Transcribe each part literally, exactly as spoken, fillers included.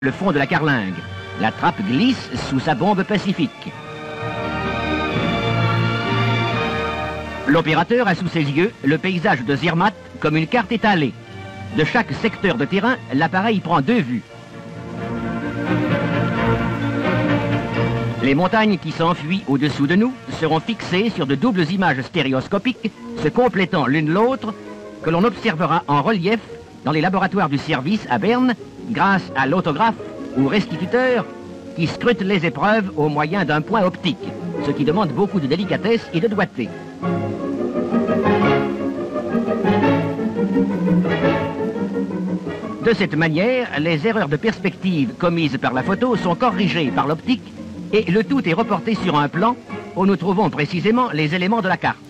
le fond de la carlingue. La trappe glisse sous sa bombe pacifique. L'opérateur a sous ses yeux le paysage de Zermatt comme une carte étalée. De chaque secteur de terrain, l'appareil prend deux vues. Les montagnes qui s'enfuient au-dessous de nous seront fixées sur de doubles images stéréoscopiques se complétant l'une l'autre que l'on observera en relief dans les laboratoires du service à Berne grâce à l'autographe ou restituteur qui scrute les épreuves au moyen d'un point optique, ce qui demande beaucoup de délicatesse et de doigté. De cette manière, les erreurs de perspective commises par la photo sont corrigées par l'optique et le tout est reporté sur un plan où nous trouvons précisément les éléments de la carte.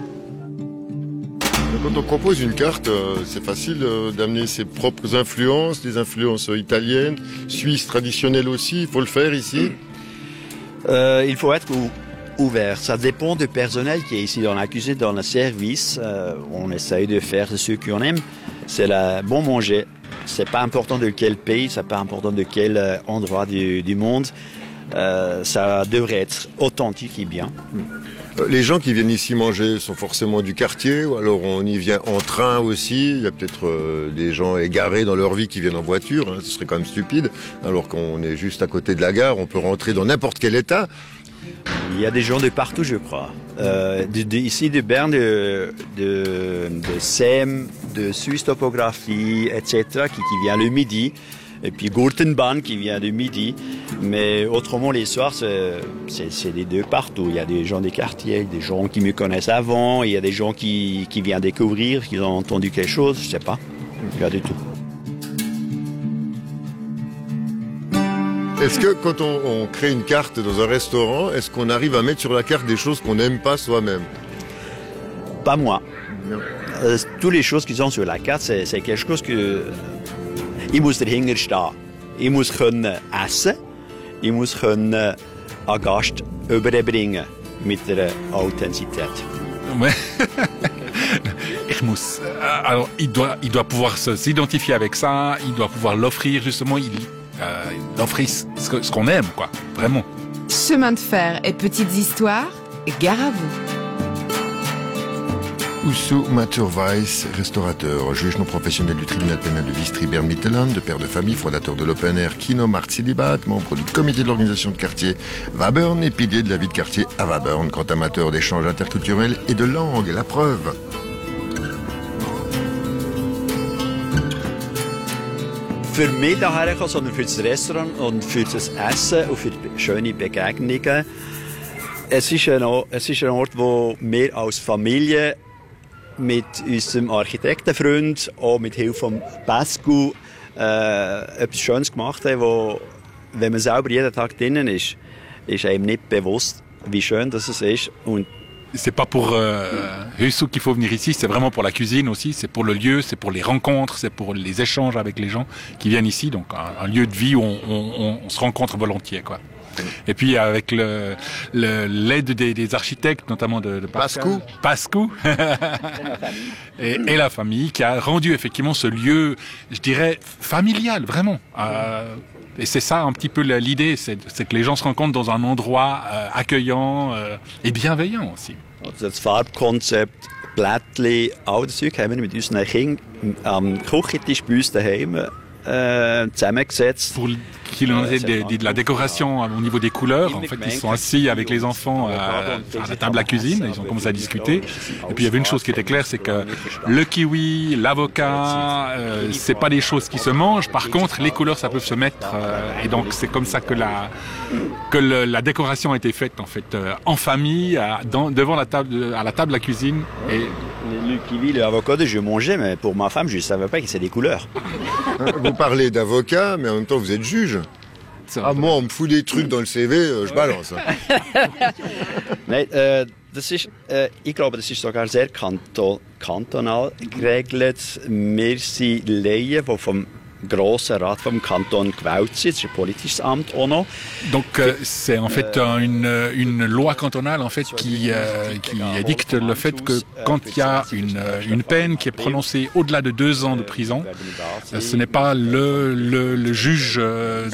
Quand on compose une carte, c'est facile d'amener ses propres influences, des influences italiennes, suisses traditionnelles aussi. Il faut le faire ici. Euh, il faut être ou- ouvert. Ça dépend du personnel qui est ici dans la cuisine, dans le service. Euh, on essaye de faire ce qu'on aime. C'est le bon manger. C'est pas important de quel pays, c'est pas important de quel euh, endroit du, du monde. Euh, ça devrait être authentique et bien. Les gens qui viennent ici manger sont forcément du quartier, ou alors on y vient en train aussi. Il y a peut-être euh, des gens égarés dans leur vie qui viennent en voiture, hein. Ce serait quand même stupide. Alors qu'on est juste à côté de la gare, on peut rentrer dans n'importe quel état. Il y a des gens de partout, je crois. Euh, de, de, ici de Berne, de, de, de S E M, de Suisse Topographie, et cetera, qui, qui vient le midi. Et puis Gurtenbahn qui vient le midi. Mais autrement, les soirs, c'est, c'est, c'est des deux partout. Il y a des gens des quartiers, des gens qui me connaissent avant. Il y a des gens qui, qui viennent découvrir, qui ont entendu quelque chose, je sais pas. Il y a de tout. Est-ce que quand on, on crée une carte dans un restaurant, est-ce qu'on arrive à mettre sur la carte des choses qu'on n'aime pas soi-même? Pas moi. Non. Euh, toutes les choses qui sont sur la carte, c'est, c'est quelque chose que... Ich muss dahinter stehen. Ich muss können essen. Ich muss können einen Gast überbringen mit der Authentizität. Ouais. Ich muss. Euh, alors, il doit, il doit pouvoir se, s'identifier avec ça. Il doit pouvoir l'offrir justement. Il, euh, offrir ce, ce qu'on aime, quoi. Vraiment. Chemin de fer et petites histoires, gare à vous. Oussou Maturweiss, restaurateur, juge non professionnel du tribunal pénal de Vistri-Berne-Mittelland, de père de famille, fondateur de l'Open Air Kino Mart Célibat, membre du comité de l'organisation de quartier Wabern et pilier de la vie de quartier à Wabern, grand amateur d'échanges interculturels et de langue, la preuve. Für mich daher kommen, sondern für das Restaurant und für das Essen und für schöne Begegnungen. Es ist ein Ort, es ist ein Ort, wo wir als Familie mit unserem Architektenfreund, auch mit Hilfe von Pascu, äh, etwas Schönes gemacht haben, wo, wenn man selber jeden Tag drinnen ist, ist einem nicht bewusst, wie schön das ist. Und C'est pas pour euh, Hussou qu'il faut venir ici, c'est vraiment pour la cuisine aussi, c'est pour le lieu, c'est pour les rencontres, c'est pour les échanges avec les gens qui viennent ici, donc un, un lieu de vie où on, on, on se rencontre volontiers, quoi. Et puis avec le, le, l'aide des, des architectes, notamment de, de Pascal, Pascu, et, et la famille, qui a rendu effectivement ce lieu, je dirais, familial, vraiment. Euh, et c'est ça un petit peu l'idée, c'est, c'est que les gens se rencontrent dans un endroit euh, accueillant euh, et bienveillant aussi. das Farbkonzept, Blättchen, all das Zeug haben wir mit unseren Kindern am Küchentisch bei uns daheim äh, zusammengesetzt. Pour qu'il en ait de, de, de la décoration au niveau des couleurs, en fait, ils sont assis avec les enfants à, à la table à cuisine, ils ont commencé à discuter. Et puis il y avait une chose qui était claire, c'est que le kiwi, l'avocat, euh, c'est pas des choses qui se mangent. Par contre, les couleurs, ça peut se mettre. Euh, et donc c'est comme ça que la que le, la décoration a été faite en fait euh, en famille, à, dans, devant la table, à la table à cuisine. Et le kiwi, l'avocat, je mangeais, mais pour ma femme, je ne savais pas que c'est des couleurs. Vous parlez d'avocat, mais en même temps vous êtes juge. Ah, moi, on me fout des trucs dans le C V, euh, je balance. Nein, äh, das ist, äh, ich glaube, das ist sogar sehr kanton, kantonal geregelt. Wir sind Laien, die vom Grosser Rat vom Kanton gewählt sind. Das ist ein politisches Amt auch noch. Donc euh, c'est en fait euh, une, une loi cantonale en fait qui, euh, qui édicte le fait que quand il y a une, une peine qui est prononcée au-delà de deux ans de prison, euh, ce n'est pas le, le, le juge euh,